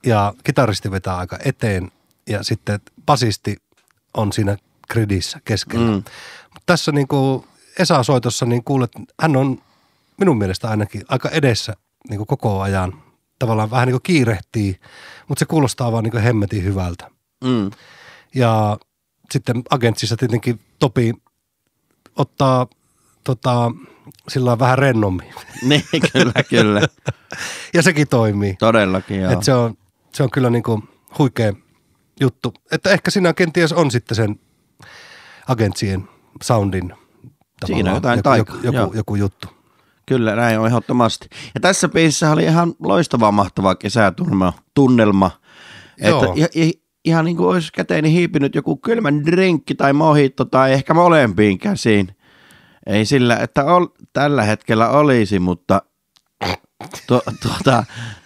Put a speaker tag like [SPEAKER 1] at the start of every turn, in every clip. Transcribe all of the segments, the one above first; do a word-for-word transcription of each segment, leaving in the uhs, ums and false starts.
[SPEAKER 1] ja kitaristi vetää aika eteen ja sitten basisti on siinä gridissä keskellä. Mm. Tässä niin kuin Esa-soitossa niin kuulet, hän on minun mielestä ainakin aika edessä niin kuin koko ajan. Tavallaan vähän niin kuin kiirehtii, mutta se kuulostaa vaan niin kuin hemmetin hyvältä. Mm. Ja sitten Agentsissa tietenkin Topi ottaa tota, sillä vähän rennommin.
[SPEAKER 2] Niin, kyllä, kyllä.
[SPEAKER 1] Ja sekin toimii.
[SPEAKER 2] Todellakin, joo.
[SPEAKER 1] Et se, on, se on kyllä niin kuin huikea juttu. Että ehkä siinä kenties on sitten sen Agentsien soundin
[SPEAKER 2] siinä jotain
[SPEAKER 1] joku,
[SPEAKER 2] taikaa.
[SPEAKER 1] joku, joku, joku juttu.
[SPEAKER 2] Kyllä, näin on ehdottomasti. Ja tässä biisissä oli ihan loistava, mahtava kesätunnelma. Tunnelma. Että ihan niin kuin olisi käteeni hiipinyt joku kylmän drinkki tai mojito tai ehkä molempiin käsiin. Ei sillä, että ol, tällä hetkellä olisi, mutta tu, tuota,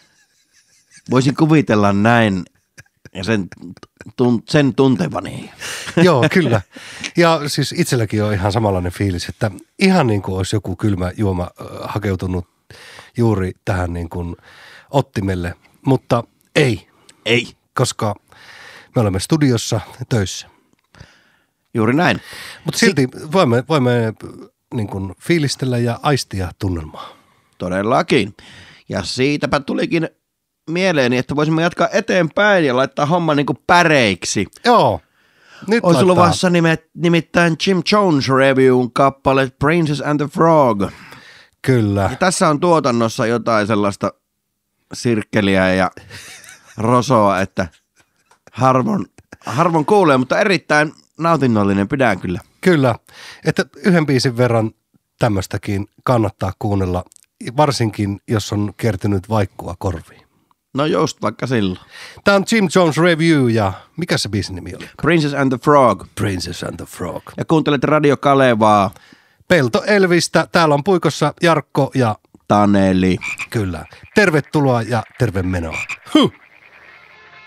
[SPEAKER 2] voisin kuvitella näin ja sen, tun, sen tuntevani.
[SPEAKER 1] Joo, kyllä. Ja siis itselläkin on ihan samanlainen fiilis, että ihan niin kuin olisi joku kylmä juoma hakeutunut juuri tähän niin kuin ottimelle, mutta ei.
[SPEAKER 2] Ei.
[SPEAKER 1] Koska me olemme studiossa töissä.
[SPEAKER 2] Juuri näin.
[SPEAKER 1] Mutta silti voimme, voimme niin kuin fiilistellä ja aistia tunnelmaa.
[SPEAKER 2] Todellakin. Ja siitäpä tulikin mieleeni, että voisimme jatkaa eteenpäin ja laittaa homma niin kuin päreiksi.
[SPEAKER 1] Joo. Nyt
[SPEAKER 2] olisi luvassa nimet, nimittäin Jim Jones Review'n kappale Princess and the Frog.
[SPEAKER 1] Kyllä.
[SPEAKER 2] Ja tässä on tuotannossa jotain sellaista sirkkeliä ja rosoa, että harvoin, harvoin kuulee, mutta erittäin nautinnollinen, pidän kyllä.
[SPEAKER 1] Kyllä, että yhden biisin verran tämmöistäkin kannattaa kuunnella, varsinkin jos on kertynyt vaikkua korviin.
[SPEAKER 2] No just vaikka silloin.
[SPEAKER 1] Tämä on Jim Jones Review ja mikä se biisin nimi oli?
[SPEAKER 2] Princess and the Frog.
[SPEAKER 1] Princess and the Frog.
[SPEAKER 2] Ja kuuntelet Radio Kalevaa.
[SPEAKER 1] Pelto Elvistä, täällä on puikossa Jarkko ja
[SPEAKER 2] Taneli.
[SPEAKER 1] Kyllä. Tervetuloa ja terve menoa. Huh.